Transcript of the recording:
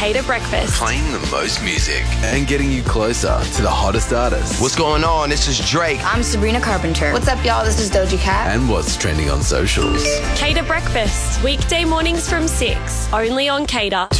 Cater Breakfast. Playing the most music. And getting you closer to the hottest artists. What's going on? This is Drake. I'm Sabrina Carpenter. What's up, y'all? This is Doja Cat. And what's trending on socials. Cater Breakfast, weekday mornings from 6, only on Cater.